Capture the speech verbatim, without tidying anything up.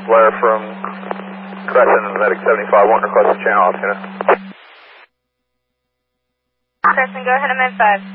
Blair from Crescent, Medic seventy-five, one request the channel, Altoona. Crescent, go ahead, I'm in five.